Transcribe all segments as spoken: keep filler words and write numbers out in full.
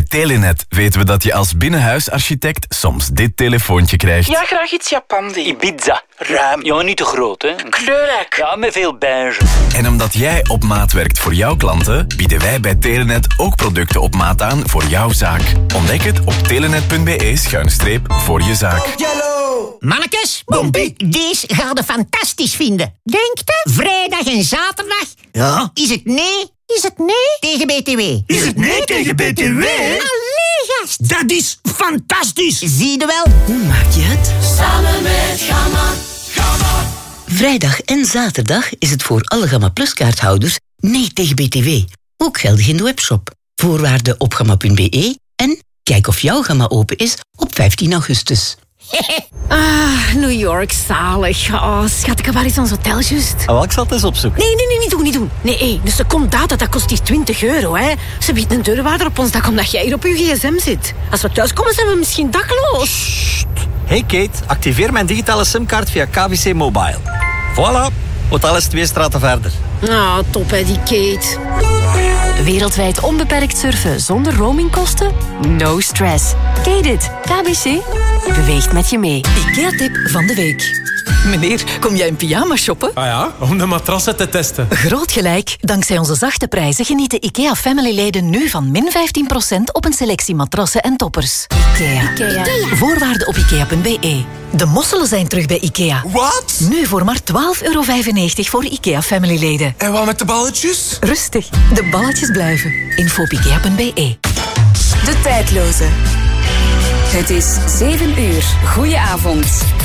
Telenet weten we dat je als binnenhuisarchitect soms dit telefoontje krijgt. Ja, graag iets Japandi. Ibiza. Ruim. Ja, niet te groot, hè. Kleurrijk. Ja, met veel beige. En omdat jij op maat werkt voor jouw klanten, bieden wij bij Telenet ook producten op maat aan voor jouw zaak. Ontdek het op telenet.be schuine streep voor je zaak. Mannekes, Bompie, deze ga je fantastisch vinden. Denk je? Vrijdag en zaterdag? Ja. Is het nee? Is het nee tegen B T W? Is het nee tegen B T W? Allee, gast. Dat is fantastisch. Zie je wel? Hoe maak je het? Samen met Gamma. Gamma. Vrijdag en zaterdag is het voor alle Gamma Plus kaarthouders nee tegen B T W. Ook geldig in de webshop. Voorwaarden op gamma punt b e en kijk of jouw Gamma open is op vijftien augustus. Ah, New York, zalig. Oh, schat, ik heb waar eens ons hotel juist. Oh, ik zal het eens opzoeken. Nee, nee, nee, niet doen, niet doen. Nee, hey, de secondata, dat kost hier twintig euro, hè. Ze biedt een deurwaarder op ons dak omdat jij hier op je gsm zit. Als we thuiskomen, zijn we misschien dakloos. Hey Kate, activeer mijn digitale simkaart via K V C Mobile. Voilà, hotel is twee straten verder. Ah, top, hè, die Kate. Wereldwijd onbeperkt surfen zonder roamingkosten? No stress. Kate it. K B C beweegt met je mee. IKEA-tip van de week. Meneer, kom jij in pyjama shoppen? Ah ja, om de matrassen te testen. Groot gelijk. Dankzij onze zachte prijzen genieten IKEA Family-leden nu van min vijftien procent op een selectie matrassen en toppers. IKEA. IKEA. Voorwaarden op ikea punt b e. De mosselen zijn terug bij IKEA. Wat? Nu voor maar twaalf euro vijfennegentig voor IKEA Family-leden. En wat met de balletjes? Rustig, de balletjes blijven. Info op ikea punt b e. De tijdloze. Het is zeven uur. Goedenavond.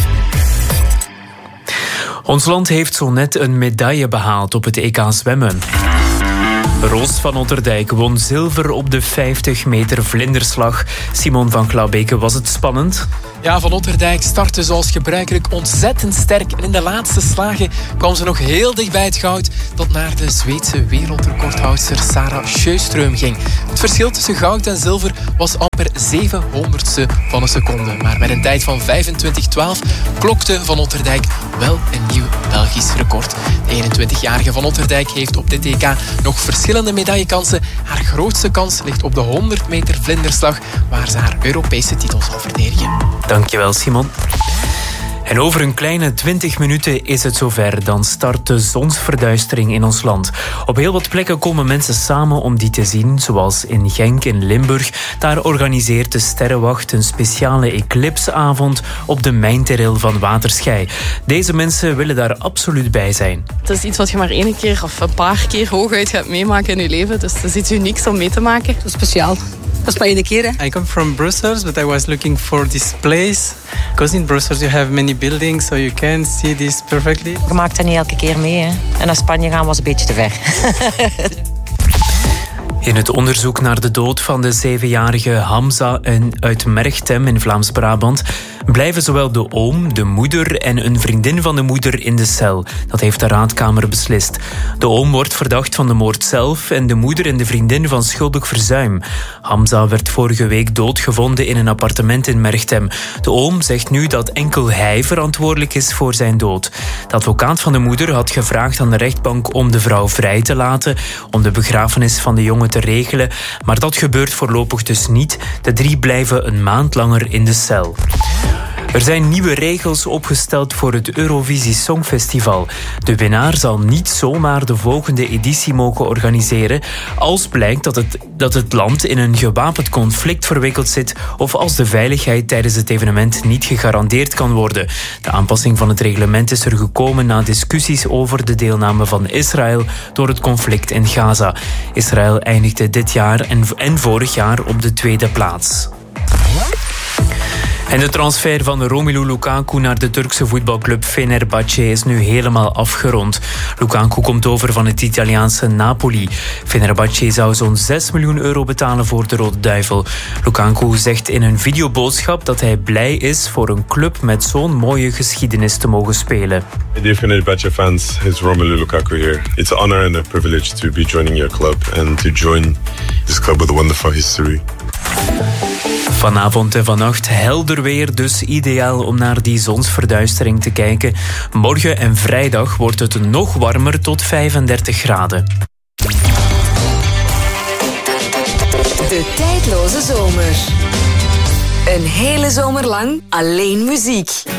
Ons land heeft zo net een medaille behaald op het E K zwemmen. Roos van Otterdijk won zilver op de vijftig meter vlinderslag. Simon van Klaabeke, was het spannend? Ja, Van Otterdijk startte zoals gebruikelijk ontzettend sterk. En in de laatste slagen kwam ze nog heel dicht bij het goud, tot naar de Zweedse wereldrecordhoudster Sarah Sjöström ging. Het verschil tussen goud en zilver was amper zevenhonderdste van een seconde. Maar met een tijd van vijfentwintig twaalf klokte Van Otterdijk wel een nieuw Belgisch record. De eenentwintigjarige Van Otterdijk heeft op dit E K nog verschillende medaillekansen. Haar grootste kans ligt op de honderd meter vlinderslag, waar ze haar Europese titel zal verdedigen. Dankjewel, Simon. En over een kleine twintig minuten is het zover. Dan start de zonsverduistering in ons land. Op heel wat plekken komen mensen samen om die te zien, zoals in Genk in Limburg. Daar organiseert de Sterrenwacht een speciale eclipsavond op de mijnteril van Waterschei. Deze mensen willen daar absoluut bij zijn. Het is iets wat je maar één keer of een paar keer hooguit gaat meemaken in je leven. Dus het is iets unieks om mee te maken. Het is speciaal. Dat is maar één keer, hè? I come from Brussels, but I was looking for this place. Because in Brussels you have many buildings, so you can see this perfectly. Je maakt dat niet elke keer mee, hè? En naar Spanje gaan was een beetje te ver. In het onderzoek naar de dood van de zevenjarige Hamza uit Merchtem in Vlaams-Brabant blijven zowel de oom, de moeder en een vriendin van de moeder in de cel. Dat heeft de raadkamer beslist. De oom wordt verdacht van de moord zelf en de moeder en de vriendin van schuldig verzuim. Hamza werd vorige week doodgevonden in een appartement in Merchtem. De oom zegt nu dat enkel hij verantwoordelijk is voor zijn dood. De advocaat van de moeder had gevraagd aan de rechtbank om de vrouw vrij te laten, om de begrafenis van de jongen te regelen, maar dat gebeurt voorlopig dus niet. De drie blijven een maand langer in de cel. Er zijn nieuwe regels opgesteld voor het Eurovisie Songfestival. De winnaar zal niet zomaar de volgende editie mogen organiseren als blijkt dat het, dat het land in een gewapend conflict verwikkeld zit of als de veiligheid tijdens het evenement niet gegarandeerd kan worden. De aanpassing van het reglement is er gekomen na discussies over de deelname van Israël door het conflict in Gaza. Israël eindigde dit jaar en, en vorig jaar op de tweede plaats. En de transfer van Romelu Lukaku naar de Turkse voetbalclub Fenerbahce is nu helemaal afgerond. Lukaku komt over van het Italiaanse Napoli. Fenerbahce zou zo'n zes miljoen euro betalen voor de Rode Duivel. Lukaku zegt in een videoboodschap dat hij blij is voor een club met zo'n mooie geschiedenis te mogen spelen. Dear Fenerbahce fans, it's Romelu Lukaku here. It's an honor and a privilege to be joining your club and to join this club with a wonderful history. Vanavond en vannacht helder weer, dus ideaal om naar die zonsverduistering te kijken. Morgen en vrijdag wordt het nog warmer tot vijfendertig graden. De tijdloze zomer. Een hele zomer lang alleen muziek.